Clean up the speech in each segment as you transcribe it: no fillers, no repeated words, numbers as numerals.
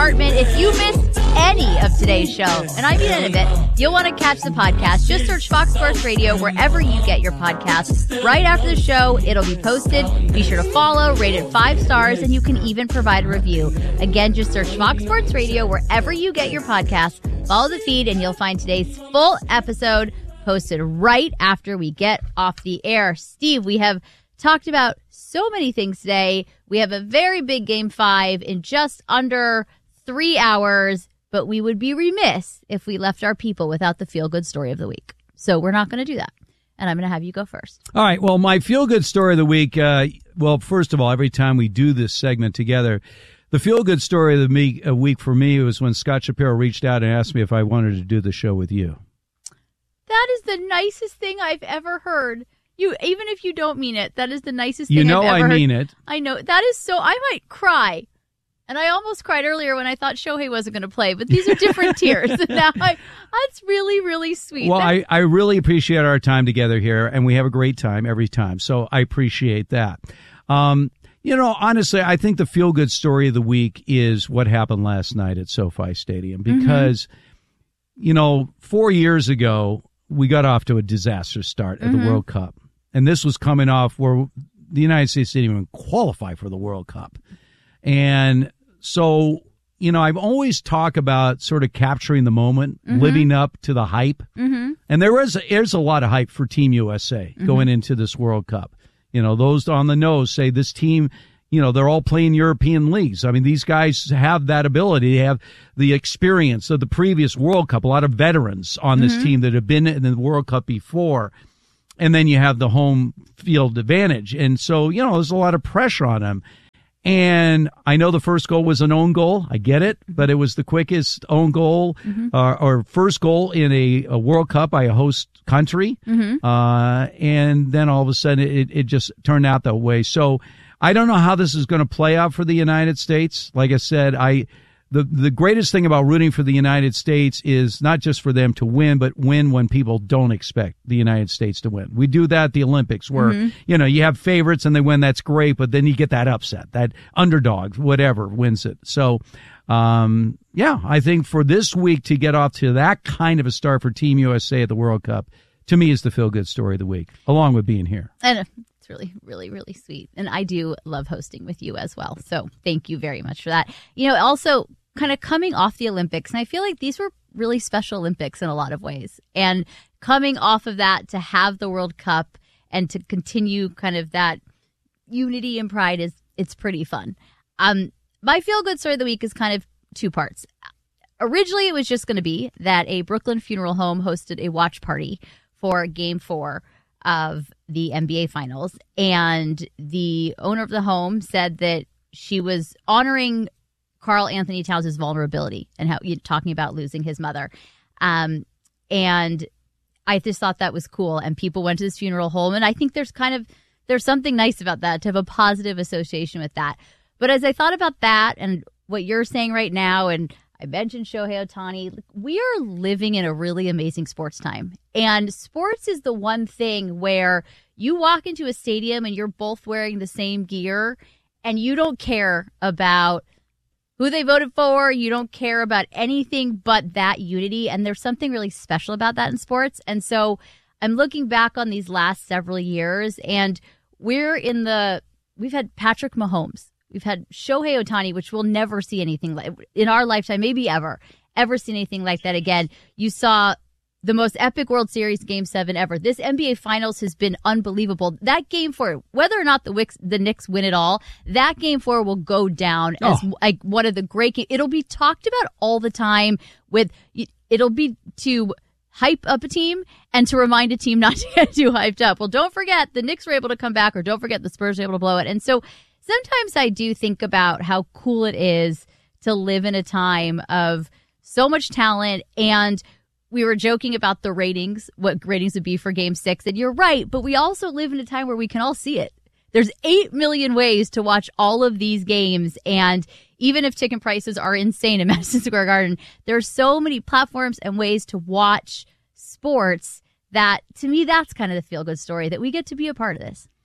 apartment. If you missed any of today's show, and I mean any of it, you'll want to catch the podcast. Just search Fox Sports Radio wherever you get your podcasts. Right after the show, it'll be posted. Be sure to follow, rate it 5 stars, and you can even provide a review. Again, just search Fox Sports Radio wherever you get your podcasts. Follow the feed, and you'll find today's full episode posted right after we get off the air. Steve, we have talked about so many things today. We have a very big Game 5 in just under 3 hours, but we would be remiss if we left our people without the feel-good story of the week. So we're not going to do that, and I'm going to have you go first. All right, well, my feel-good story of the week, well, first of all, every time we do this segment together, the feel-good story of the week for me was when Scott Shapiro reached out and asked me if I wanted to do the show with you. That is the nicest thing I've ever heard. Even if you don't mean it, that is the nicest thing I've ever heard. You know I mean it. I know. That is so, I might cry. And I almost cried earlier when I thought Shohei wasn't going to play, but these are different tears. And now that's really, really sweet. Well, I really appreciate our time together here, and we have a great time every time. So I appreciate that. Honestly, I think the feel-good story of the week is what happened last night at SoFi Stadium because, 4 years ago, we got off to a disaster start at the World Cup. And this was coming off where the United States didn't even qualify for the World Cup. And so, I've always talked about sort of capturing the moment, living up to the hype. And there's a lot of hype for Team USA going into this World Cup. Those on the nose say this team, they're all playing European leagues. I mean, these guys have that ability. They have the experience of the previous World Cup, a lot of veterans on this team that have been in the World Cup before. And then you have the home field advantage. And so, there's a lot of pressure on them. And I know the first goal was an own goal. I get it. But it was the quickest own goal or first goal in a World Cup by a host country. And then all of a sudden it just turned out that way. So I don't know how this is going to play out for the United States. Like I said, the greatest thing about rooting for the United States is not just for them to win, but win when people don't expect the United States to win. We do that at the Olympics where, you have favorites and they win. That's great. But then you get that upset, that underdog, whatever, wins it. So, I think for this week to get off to that kind of a start for Team USA at the World Cup, to me is the feel-good story of the week, along with being here. And it's really, really, really sweet. And I do love hosting with you as well. So thank you very much for that. Also kind of coming off the Olympics, and I feel like these were really special Olympics in a lot of ways. And coming off of that to have the World Cup and to continue kind of that unity and pride it's pretty fun. My feel-good story of the week is kind of 2 parts. Originally, it was just going to be that a Brooklyn funeral home hosted a watch party for Game 4 of the NBA Finals. And the owner of the home said that she was honoring Karl Anthony Towns' vulnerability and how you're talking about losing his mother. And I just thought that was cool. And people went to this funeral home. And I think there's something nice about that, to have a positive association with that. But as I thought about that and what you're saying right now, and I mentioned Shohei Ohtani, we are living in a really amazing sports time. And sports is the one thing where you walk into a stadium and you're both wearing the same gear and you don't care about who they voted for. You don't care about anything but that unity. And there's something really special about that in sports. And so I'm looking back on these last several years, and we've had Patrick Mahomes. We've had Shohei Ohtani, which we'll never see anything like in our lifetime, maybe ever see anything like that again. You saw the most epic World Series Game 7 ever. This NBA Finals has been unbelievable. That Game 4, whether or not the Knicks win it all, that Game 4 will go down as like one of the great games. It'll be talked about all the time. It'll be to hype up a team and to remind a team not to get too hyped up. Well, don't forget the Knicks were able to come back, or don't forget the Spurs were able to blow it. And so sometimes I do think about how cool it is to live in a time of so much talent. And we were joking about the ratings, what ratings would be for Game 6. And you're right, but we also live in a time where we can all see it. There's 8 million ways to watch all of these games. And even if ticket prices are insane in Madison Square Garden, there's so many platforms and ways to watch sports that, to me, that's kind of the feel-good story, that we get to be a part of this.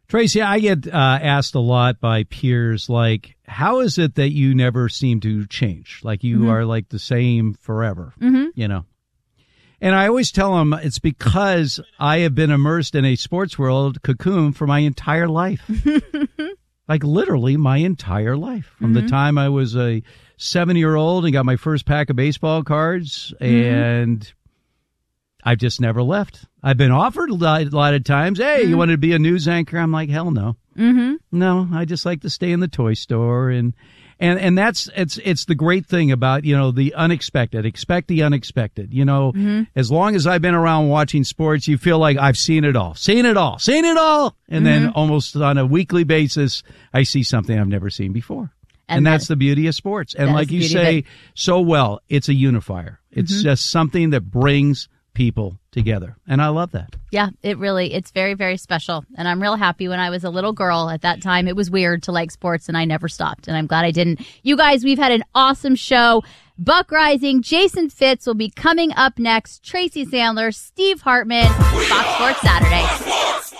Tracy, I get asked a lot by peers, like, how is it that you never seem to change? Like you are like the same forever, you know? And I always tell them it's because I have been immersed in a sports world cocoon for my entire life. Like literally my entire life. From the time I was a 7-year-old and got my first pack of baseball cards, and I've just never left. I've been offered a lot of times, hey, you want to be a news anchor? I'm like, hell no. No, I just like to stay in the toy store. And that's, it's the great thing about, you know, the unexpected. Expect the unexpected. You know, as long as I've been around watching sports, you feel like I've seen it all. And then almost on a weekly basis, I see something I've never seen before. And that's the beauty of sports. And like you say so well, it's a unifier. It's just something that brings people together. And I love that. Yeah, it's very, very special. And I'm real happy. When I was a little girl at that time, it was weird to like sports, and I never stopped. And I'm glad I didn't. You guys, we've had an awesome show. Buck Rising, Jason Fitz will be coming up next. Tracy Sandler, Steve Hartman, Fox Sports Saturday.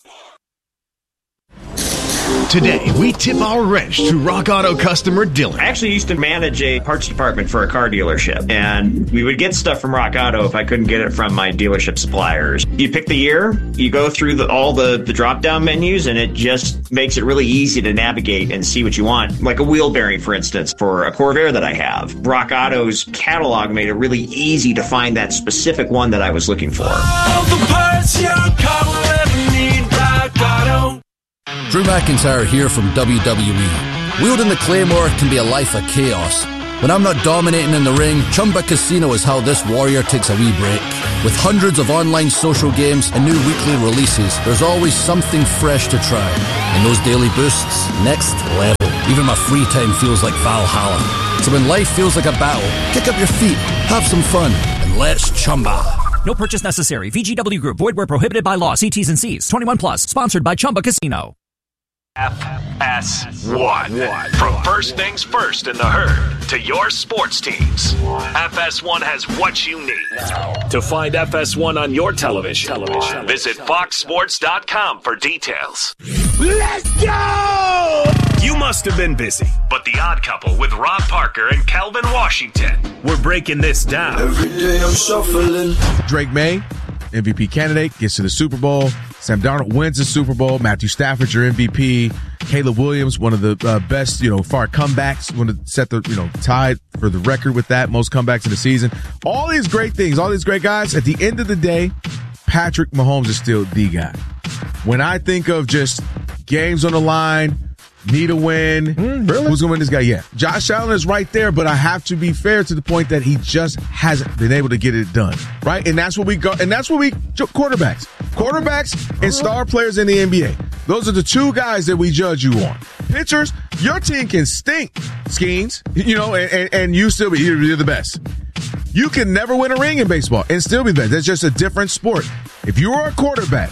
Today, we tip our wrench to Rock Auto customer Dylan. I actually used to manage a parts department for a car dealership, and we would get stuff from Rock Auto if I couldn't get it from my dealership suppliers. You pick the year, you go through all the drop-down menus, and it just makes it really easy to navigate and see what you want. Like a wheel bearing, for instance, for a Corvair that I have. Rock Auto's catalog made it really easy to find that specific one that I was looking for. All the parts your car will ever need, Rock Auto. Drew McIntyre here from WWE. Wielding the Claymore can be a life of chaos. When I'm not dominating in the ring, Chumba Casino is how this warrior takes a wee break. With hundreds of online social games and new weekly releases, there's always something fresh to try. And those daily boosts, next level. Even my free time feels like Valhalla. So when life feels like a battle, kick up your feet, have some fun, and let's Chumba. No purchase necessary. VGW Group. Void where prohibited by law. See T's and C's. 21 plus. Sponsored by Chumba Casino. FS1. From first things first in the herd to your sports teams, FS1 has what you need. To find FS1 on your television, visit foxsports.com for details. Let's go! You must have been busy, but The Odd Couple with Rob Parker and Calvin Washington, we're breaking this down. Every day I'm shuffling. Drake May, MVP candidate, gets to the Super Bowl. Sam Darnold wins the Super Bowl. Matthew Stafford, your MVP. Caleb Williams, one of the best, far comebacks, one to set the, tied for the record with that, most comebacks in the season. All these great things, all these great guys. At the end of the day, Patrick Mahomes is still the guy. When I think of just games on the line, need a win. Really? Who's going to win this guy? Yeah. Josh Allen is right there, but I have to be fair to the point that he just hasn't been able to get it done. Right? And that's what we go. And that's what quarterbacks and star players in the NBA. Those are the two guys that we judge you on. Pitchers, your team can stink, Skeens, and you still be, you're the best. You can never win a ring in baseball and still be the best. That's just a different sport. If you are a quarterback,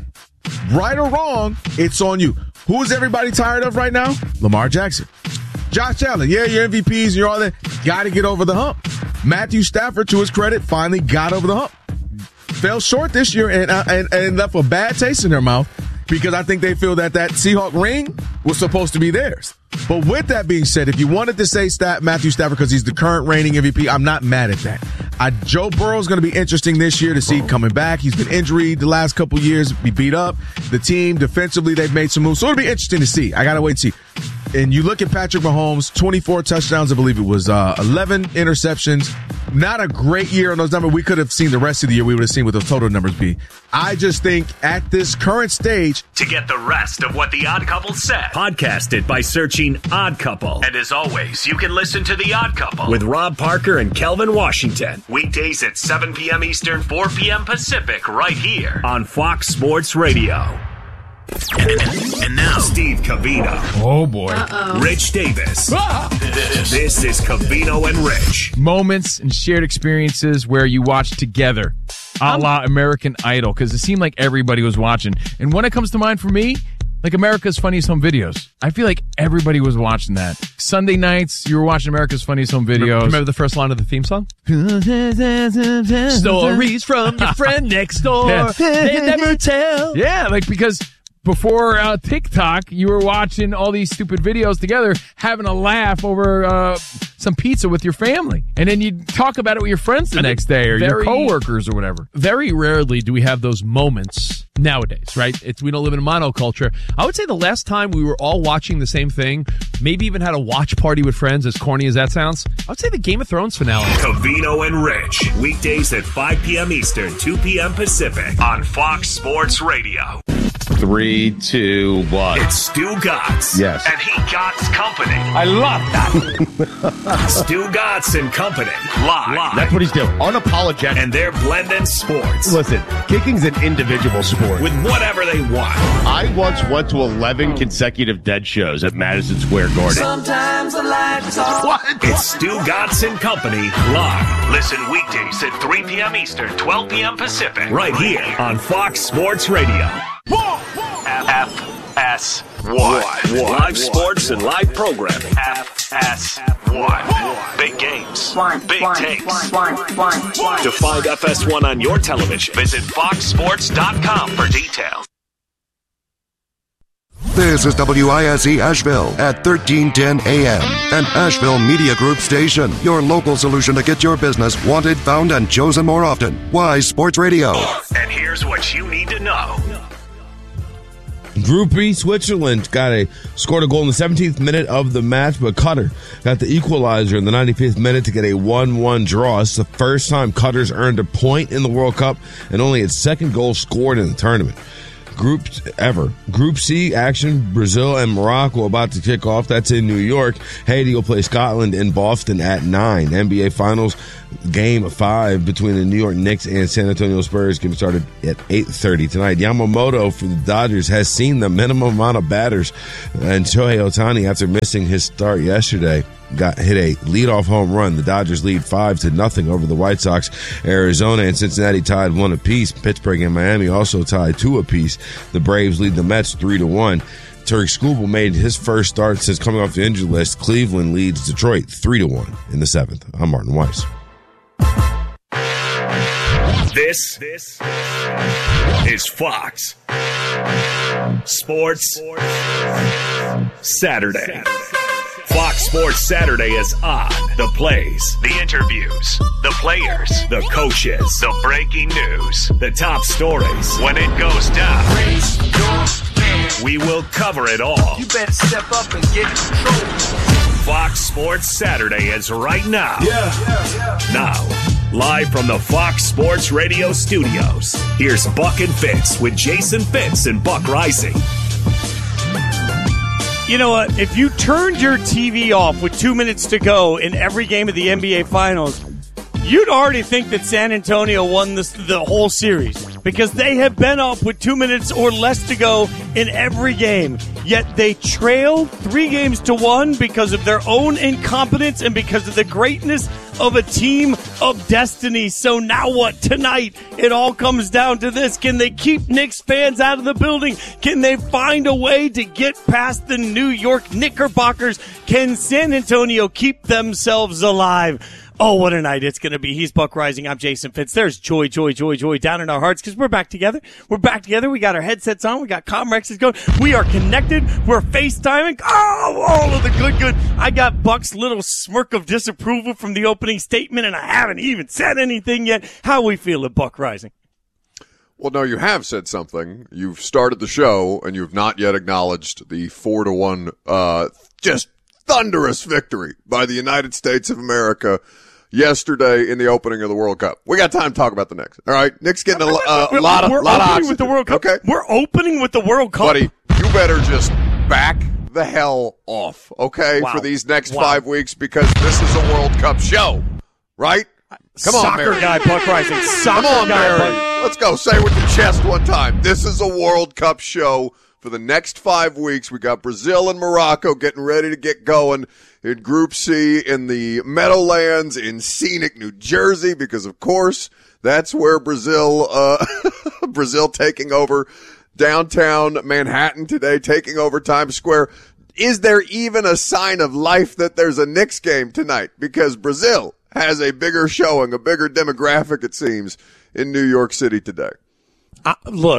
right or wrong, it's on you. Who is everybody tired of right now? Lamar Jackson. Josh Allen, yeah, your MVPs, you're all that. Got to get over the hump. Matthew Stafford, to his credit, finally got over the hump. Fell short this year and left a bad taste in their mouth because I think they feel that Seahawk ring was supposed to be theirs. But with that being said, if you wanted to say Matthew Stafford because he's the current reigning MVP, I'm not mad at that. Joe Burrow's going to be interesting this year to see coming back. He's been injured the last couple years, be beat up. The team, defensively, they've made some moves. So it'll be interesting to see. I got to wait and see. And you look at Patrick Mahomes, 24 touchdowns, I believe it was 11 interceptions. Not a great year on those numbers. We could have seen the rest of the year. We would have seen what those total numbers be. I just think at this current stage. To get the rest of what The Odd Couple said, podcast it by searching Odd Couple. And as always, you can listen to The Odd Couple with Rob Parker and Kelvin Washington. Weekdays at 7 p.m. Eastern, 4 p.m. Pacific, right here on Fox Sports Radio. And now, Steve Covino. Oh, boy. Rich Davis. This is Covino and Rich. Moments and shared experiences where you watch together, a la American Idol, because it seemed like everybody was watching. And when it comes to mind for me, like America's Funniest Home Videos. I feel like everybody was watching that. Sunday nights, you were watching America's Funniest Home Videos. Remember the first line of the theme song? Stories from your friend next door. Yeah. They never tell. Yeah, because before TikTok, you were watching all these stupid videos together, having a laugh over some pizza with your family. And then you'd talk about it with your friends the next day or your coworkers or whatever. Very rarely do we have those moments nowadays, right? We don't live in a monoculture. I would say the last time we were all watching the same thing, maybe even had a watch party with friends, as corny as that sounds, I would say the Game of Thrones finale. Covino and Rich, weekdays at 5 p.m. Eastern, 2 p.m. Pacific on Fox Sports Radio. 3, 2, 1. It's Stu Gatz. Yes. And he Gatz Company. I love that. Stu Gatz and Company. Live. That's what he's doing. Unapologetic. And they're blending sports. Listen, kicking's an individual sport. With whatever they want. I once went to 11 consecutive Dead shows at Madison Square Garden. Sometimes the lights off. What? It's Stu Gatz and Company live. Listen weekdays at 3 p.m. Eastern, 12 p.m. Pacific. Right here on Fox Sports Radio. FS1. Live sports and live programming. FS1. Big games. Big takes. To find FS1 on your television, visit foxsports.com for details. This is WISE Asheville at 1310 AM, an Asheville Media Group station. Your local solution to get your business wanted, found, and chosen more often. Wise Sports Radio. And here's what you need to know. Group B, Switzerland scored a goal in the 17th minute of the match, but Qatar got the equalizer in the 95th minute to get a 1-1 draw. It's the first time Qatar's earned a point in the World Cup and only its second goal scored in the tournament. Group C action, Brazil and Morocco about to kick off. That's in New York. Haiti will play Scotland in Boston at 9. NBA Finals Game 5 between the New York Knicks and San Antonio Spurs getting started at 8:30 tonight. Yamamoto for the Dodgers has seen the minimum amount of batters, and Shohei Ohtani, after missing his start yesterday, hit a leadoff home run. The Dodgers lead 5-0 over the White Sox. Arizona and Cincinnati tied 1 apiece. Pittsburgh and Miami also tied 2 apiece. The Braves lead the Mets 3-1. Turk Skubal made his first start since coming off the injured list. Cleveland leads Detroit 3-1 in the 7th. I'm Martin Weiss. This is Fox Sports Saturday. Fox Sports Saturday is on. The plays, the interviews, the players, the coaches, the breaking news, the top stories. When it goes down, we will cover it all. You better step up and get in control. Fox Sports Saturday is right now. Now, live from the Fox Sports Radio studios, here's Buck and Fitz with Jason Fitz and Buck Rising. You know what? If you turned your TV off with 2 minutes to go in every game of the NBA Finals, you'd already think that San Antonio won the whole series because they have been up with 2 minutes or less to go in every game. Yet they trail 3-1 because of their own incompetence and because of the greatness of a team of destiny. So now what? Tonight, it all comes down to this. Can they keep Knicks fans out of the building? Can they find a way to get past the New York Knickerbockers? Can San Antonio keep themselves alive? Oh, what a night it's going to be. He's Buck Rising. I'm Jason Fitz. There's joy down in our hearts because we're back together. We got our headsets on. We got Comrexes going. We are connected. We're FaceTiming. Oh, all of the good. I got Buck's little smirk of disapproval from the opening statement, and I haven't even said anything yet. How we feel at Buck Rising? Well, no, you have said something. You've started the show, and you've not yet acknowledged the 4-1, just thunderous victory by the United States of America yesterday in the opening of the World Cup. We got time to talk about the Knicks. All right, Knicks getting a lot of oxygen. With the World Cup. Okay, we're opening with the World Cup, buddy. You better just back the hell off, okay, for these next 5 weeks because this is a World Cup show, right? Come on, soccer Mary. guy, Buck Rising. Soccer Come on, guy, Mary. Let's go. Say it with your chest one time. This is a World Cup show. For the next 5 weeks, we got Brazil and Morocco getting ready to get going in Group C in the Meadowlands in scenic New Jersey because, of course, that's where Brazil taking over downtown Manhattan today, taking over Times Square. Is there even a sign of life that there's a Knicks game tonight? Because Brazil has a bigger showing, a bigger demographic, it seems, in New York City today. Look.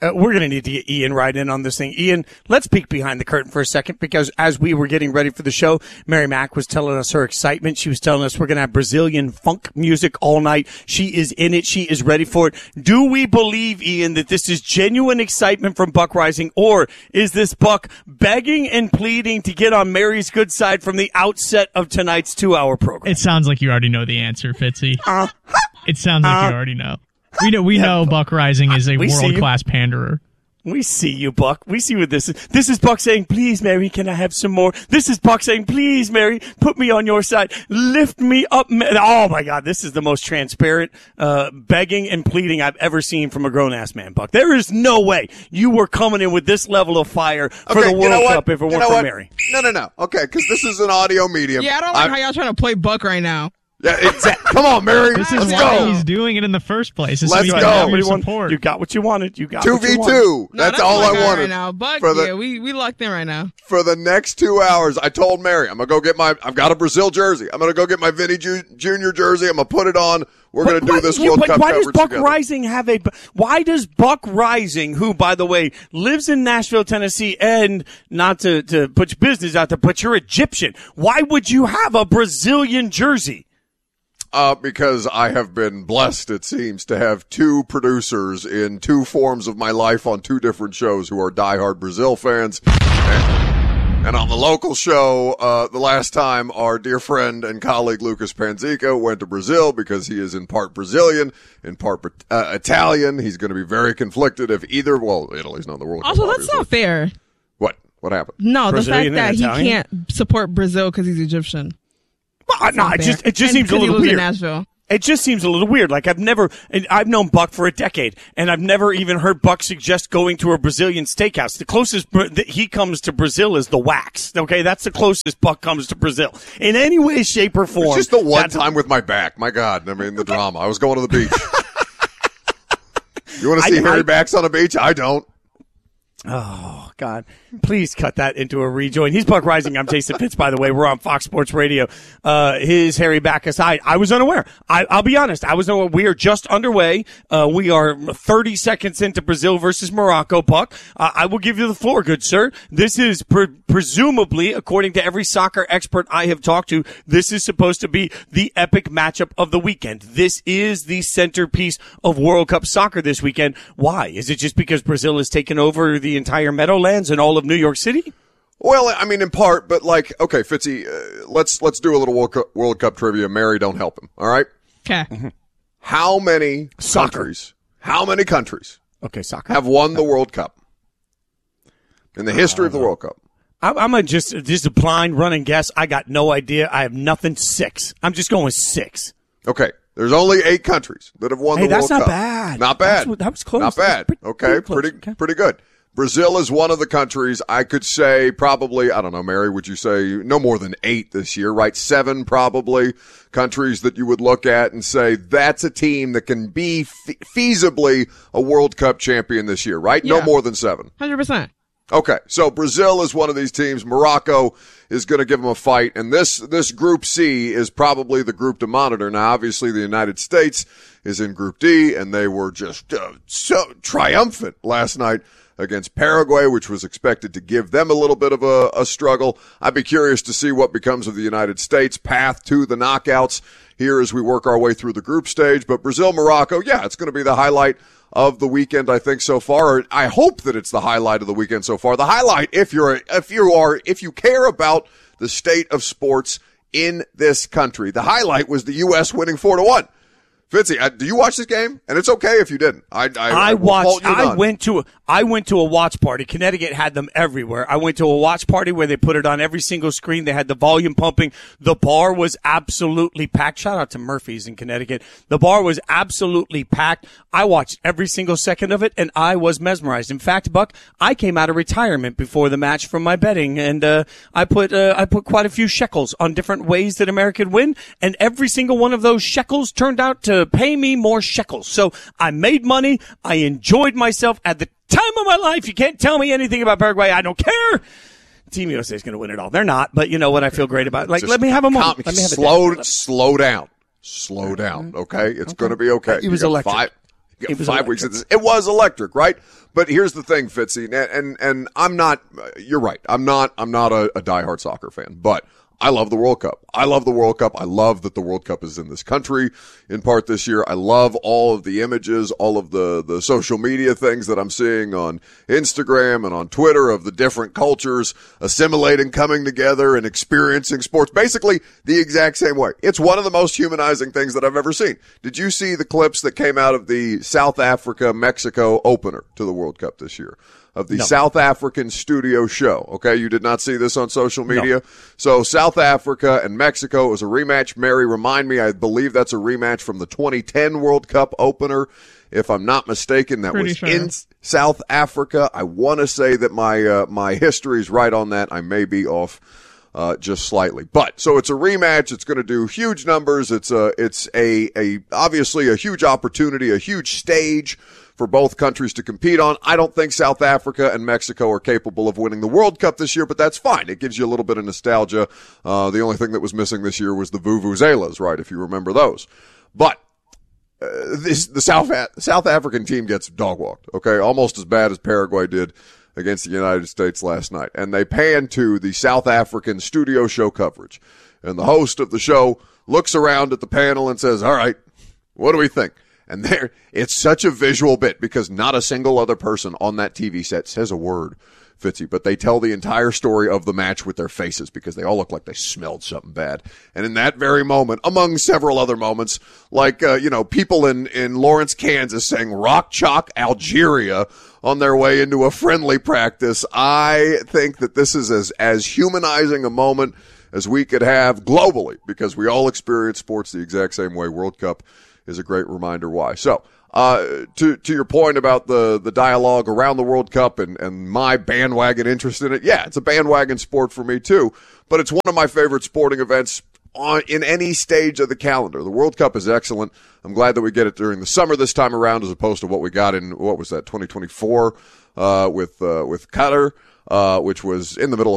we're going to need to get Ian right in on this thing. Ian, let's peek behind the curtain for a second, because as we were getting ready for the show, Mary Mack was telling us her excitement. She was telling us we're going to have Brazilian funk music all night. She is in it. She is ready for it. Do we believe, Ian, that this is genuine excitement from Buck Rising, or is this Buck begging and pleading to get on Mary's good side from the outset of tonight's 2-hour program? It sounds like you already know the answer, Fitzy. It sounds like you already know. We know Buck Rising is a world-class panderer. We see you, Buck. We see what this is. This is Buck saying, please, Mary, can I have some more? This is Buck saying, please, Mary, put me on your side. Lift me up. Oh, my God. This is the most transparent begging and pleading I've ever seen from a grown-ass man, Buck. There is no way you were coming in with this level of fire for the World Cup if it weren't for Mary. No. Okay, because this is an audio medium. Yeah, I don't like how y'all trying to play Buck right now. Yeah, exactly. Come on, Mary. This is why he's doing it in the first place. Let's go. You got what you wanted. You got 2v2. That's all I wanted. Right now. Buck, we locked in right now. For the next 2 hours, I told Mary, I'm going to go get I've got a Brazil jersey. I'm going to go get my Vinny Jr. jersey. I'm going to put it on. We're going to do this World Cup coverage together. Why does Buck Rising, who, by the way, lives in Nashville, Tennessee, and not to put your business out there, but you're Egyptian, why would you have a Brazilian jersey? Because I have been blessed, it seems, to have two producers in two forms of my life on two different shows who are diehard Brazil fans. And on the local show, the last time our dear friend and colleague Lucas Panzica went to Brazil because he is in part Brazilian, in part Italian. He's going to be very conflicted if Italy's not in the World Cup. Also, that's not fair. What happened? No, Brazilian, the fact that he can't support Brazil because he's Egyptian. It just seems a little weird. It just seems a little weird. Like I've known Buck for a decade, and I've never even heard Buck suggest going to a Brazilian steakhouse. The closest that he comes to Brazil is the Wax. Okay, that's the closest Buck comes to Brazil in any way, shape, or form. It's just the one time with my back. My God, I mean the drama. I was going to the beach. You want to see hairy backs on a beach? I don't. Oh, God. Please cut that into a rejoin. He's Buck Rising. I'm Jason Fitz, by the way. We're on Fox Sports Radio. His hairy back aside, I was unaware. I'll be honest. I was unaware. We are just underway. We are 30 seconds into Brazil versus Morocco, Buck. I will give you the floor, good sir. This is presumably, according to every soccer expert I have talked to, this is supposed to be the epic matchup of the weekend. This is the centerpiece of World Cup soccer this weekend. Why? Is it just because Brazil has taken over the entire Meadowlands and all of New York City? Well, I mean, in part, but okay, Fitzy, let's do a little World Cup trivia. Mary, don't help him. All right? Okay. Mm-hmm. How many countries okay, soccer have won the World Cup in the history of the World Cup? I'm just a blind running guess. I got no idea. I have nothing. 6. I'm just going with 6. Okay. There's only 8 countries that have won the World Cup. That's not bad. Not bad. That was close. Not bad. Pretty good. Brazil is one of the countries. I could say probably, I don't know, Mary, would you say no more than 8 this year, right? 7 probably countries that you would look at and say that's a team that can be feasibly a World Cup champion this year, right? Yeah. No more than 7. 100%. Okay, so Brazil is one of these teams. Morocco is going to give them a fight, and this Group C is probably the group to monitor. Now, obviously, the United States is in Group D, and they were just so triumphant last night against Paraguay, which was expected to give them a little bit of a struggle. I'd be curious to see what becomes of the United States' path to the knockouts here as we work our way through the group stage. But Brazil-Morocco, yeah, it's going to be the highlight of the weekend, I think, so far. I hope that it's the highlight of the weekend so far. The highlight, if you care about the state of sports in this country, the highlight was the U.S. winning 4-1. Fitzy, do you watch this game? And it's okay if you didn't. I watched. I went to a watch party. Connecticut had them everywhere. I went to a watch party where they put it on every single screen. They had the volume pumping. The bar was absolutely packed. Shout out to Murphy's in Connecticut. The bar was absolutely packed. I watched every single second of it, and I was mesmerized. In fact, Buck, I came out of retirement before the match from my betting, and I put quite a few shekels on different ways that America could win, and every single one of those shekels turned out to pay me more shekels. So I made money. I enjoyed myself at the time of my life. You can't tell me anything about Paraguay. I don't care. Team USA is going to win it all. They're not, but you know what I feel great about. Let me have a moment. Slow down. Okay? It's going to be okay. He was electric. 5 weeks. It was electric, right? But here's the thing, Fitzy, and I'm not. You're right. I'm not a diehard soccer fan, but I love the World Cup. I love the World Cup. I love that the World Cup is in this country in part this year. I love all of the images, all of the social media things that I'm seeing on Instagram and on Twitter of the different cultures assimilating, coming together, and experiencing sports basically the exact same way. It's one of the most humanizing things that I've ever seen. Did you see the clips that came out of the South Africa-Mexico opener to the World Cup this year? Of the South African studio show. Okay, you did not see this on social media. No. So South Africa and Mexico, it was a rematch. Mary, remind me, I believe that's a rematch from the 2010 World Cup opener. If I'm not mistaken, that was in South Africa. I want to say that my history is right on that. I may be off just slightly. But so it's a rematch. It's going to do huge numbers. It's obviously a huge opportunity, a huge stage for both countries to compete on. I don't think South Africa and Mexico are capable of winning the World Cup this year, but that's fine. It gives you a little bit of nostalgia. The only thing that was missing this year was the Vuvuzelas, right, if you remember those. But the South African team gets dog-walked, okay, almost as bad as Paraguay did against the United States last night. And they pan to the South African studio show coverage. And the host of the show looks around at the panel and says, all right, what do we think? And it's such a visual bit because not a single other person on that TV set says a word, Fitzy, but they tell the entire story of the match with their faces because they all look like they smelled something bad. And in that very moment, among several other moments, like, people in Lawrence, Kansas saying Rock Chalk Algeria on their way into a friendly practice, I think that this is as humanizing a moment as we could have globally because we all experience sports the exact same way. World Cup is a great reminder why. So, to your point about the dialogue around the World Cup and my bandwagon interest in it, yeah, it's a bandwagon sport for me too, but it's one of my favorite sporting events in any stage of the calendar. The World Cup is excellent. I'm glad that we get it during the summer this time around as opposed to what we got in, 2024, with Qatar, which was in the middle of